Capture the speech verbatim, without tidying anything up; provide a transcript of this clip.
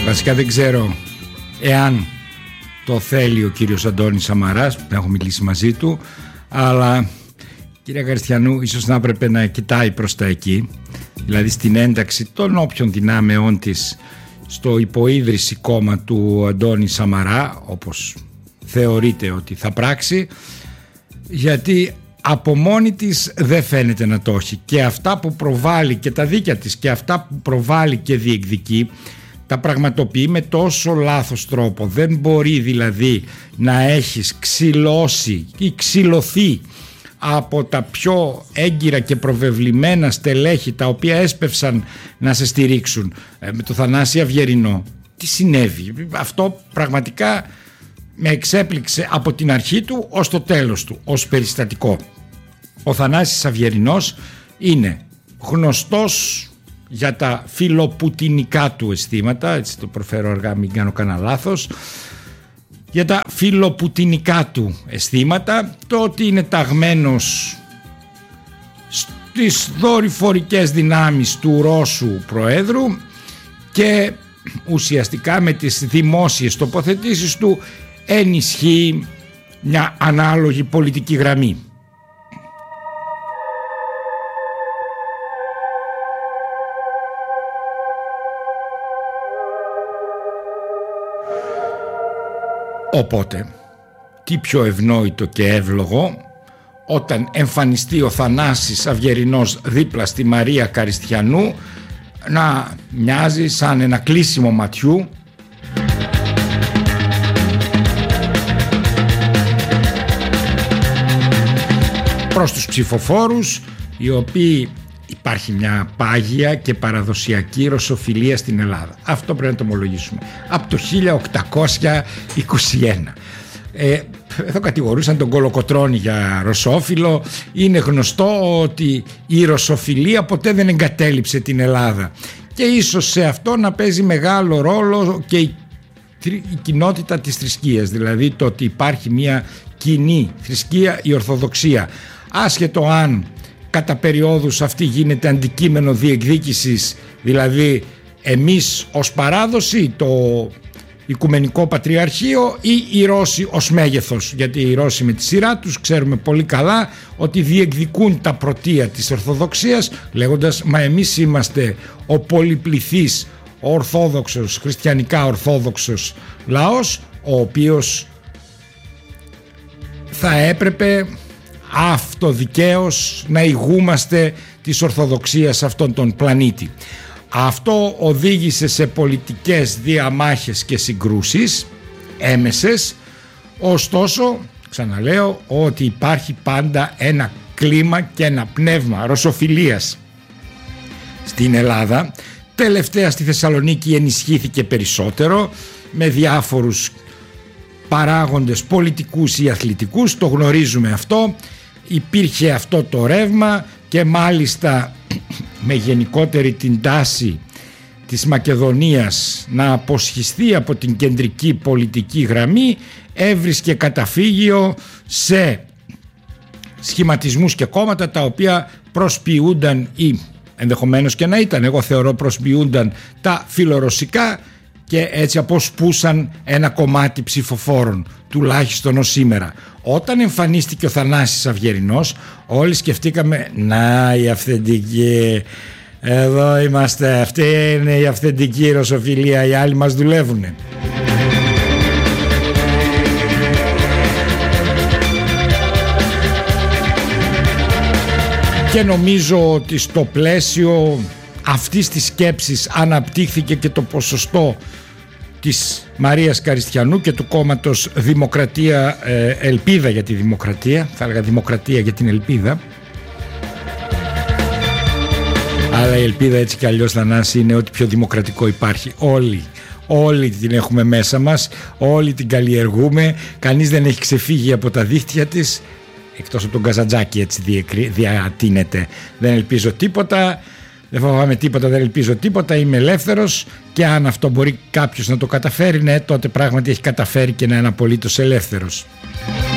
Βασικά δεν ξέρω εάν το θέλει ο κύριος Αντώνης Σαμαράς, που έχω μιλήσει μαζί του, αλλά κύριε Καριστιανού ίσως να έπρεπε να κοιτάει προς τα εκεί, δηλαδή στην ένταξη των όποιων δυνάμεών της στο υποίδρυση κόμμα του Αντώνη Σαμαρά, όπως θεωρείται ότι θα πράξει, γιατί από μόνη της δεν φαίνεται να το έχει, και αυτά που προβάλλει και τα δίκια της και αυτά που προβάλλει και διεκδικεί τα πραγματοποιεί με τόσο λάθος τρόπο. Δεν μπορεί δηλαδή να έχεις ξυλώσει ή ξυλωθεί από τα πιο έγκυρα και προβεβλημένα στελέχη τα οποία έσπευσαν να σε στηρίξουν, ε, με το Θανάση Αυγερινό. Τι συνέβη? Αυτό πραγματικά με εξέπληξε από την αρχή του ως το τέλος του ως περιστατικό. Ο Θανάσης Αυγερινός είναι γνωστός για τα φιλοπουτινικά του αισθήματα, έτσι το προφέρω αργά, μην κάνω κανένα λάθος, για τα φιλοπουτινικά του αισθήματα, το ότι είναι ταγμένος στις δορυφορικές δυνάμεις του Ρώσου Προέδρου και ουσιαστικά με τις δημόσιες τοποθετήσεις του ενισχύει μια ανάλογη πολιτική γραμμή. Οπότε, τι πιο ευνόητο και εύλογο όταν εμφανιστεί ο Θανάσης Αυγερινός δίπλα στη Μαρία Καριστιανού να μοιάζει σαν ένα κλείσιμο ματιού προς τους ψηφοφόρους, οι οποίοι υπάρχει μια πάγια και παραδοσιακή ρωσοφιλία στην Ελλάδα. Αυτό πρέπει να το ομολογήσουμε. Από το χίλια οκτακόσια είκοσι ένα. Ε, εδώ κατηγορούσαν τον Κολοκοτρώνη για ρωσόφιλο. Είναι γνωστό ότι η ρωσοφιλία ποτέ δεν εγκατέλειψε την Ελλάδα. Και ίσως σε αυτό να παίζει μεγάλο ρόλο και η, η κοινότητα της θρησκείας. Δηλαδή το ότι υπάρχει μια κοινή θρησκεία, η Ορθοδοξία. Άσχετο αν κατά περιόδους αυτή γίνεται αντικείμενο διεκδίκησης, δηλαδή εμείς ως παράδοση, το Οικουμενικό Πατριαρχείο, ή οι Ρώσοι ως μέγεθος, γιατί οι Ρώσοι με τη σειρά τους ξέρουμε πολύ καλά ότι διεκδικούν τα πρωτεία της Ορθοδοξίας λέγοντας μα εμείς είμαστε ο πολυπληθής ορθόδοξος, χριστιανικά ορθόδοξος λαός, ο οποίος θα έπρεπε αυτοδικαίως να ηγούμαστε της Ορθοδοξίας σε αυτόν τον πλανήτη. Αυτό οδήγησε σε πολιτικές διαμάχες και συγκρούσεις έμεσες, ωστόσο ξαναλέω ότι υπάρχει πάντα ένα κλίμα και ένα πνεύμα ρωσοφιλίας στην Ελλάδα. Τελευταία στη Θεσσαλονίκη ενισχύθηκε περισσότερο με διάφορους παράγοντες πολιτικούς ή αθλητικούς, το γνωρίζουμε αυτό. Υπήρχε αυτό το ρεύμα και μάλιστα με γενικότερη την τάση της Μακεδονίας να αποσχιστεί από την κεντρική πολιτική γραμμή, έβρισκε καταφύγιο σε σχηματισμούς και κόμματα τα οποία προσποιούνταν ή ενδεχομένως και να ήταν, εγώ θεωρώ προσποιούνταν τα φιλορωσικά και έτσι αποσπούσαν ένα κομμάτι ψηφοφόρων, τουλάχιστον ως σήμερα. Όταν εμφανίστηκε ο Θανάσης Αυγερινός, όλοι σκεφτήκαμε να η αυθεντική, εδώ είμαστε, αυτή είναι η αυθεντική ρωσοφιλία, οι άλλοι μας δουλεύουνε. Και νομίζω ότι στο πλαίσιο αυτής της σκέψης αναπτύχθηκε και το ποσοστό της Μαρίας Καριστιανού και του κόμματος Δημοκρατία, ε, Ελπίδα για τη Δημοκρατία, θα έλεγα Δημοκρατία για την Ελπίδα, αλλά η Ελπίδα έτσι κι αλλιώς, Θανάση, είναι ό,τι πιο δημοκρατικό υπάρχει. Όλοι, όλοι την έχουμε μέσα μας, όλοι την καλλιεργούμε, κανείς δεν έχει ξεφύγει από τα δίχτυα της, εκτός από τον Καζαντζάκη, έτσι διατείνεται. Δεν ελπίζω τίποτα, δεν φοβάμαι τίποτα, δεν ελπίζω τίποτα, είμαι ελεύθερος, και αν αυτό μπορεί κάποιος να το καταφέρει, ναι, τότε πράγματι έχει καταφέρει και να είναι απολύτως ελεύθερος.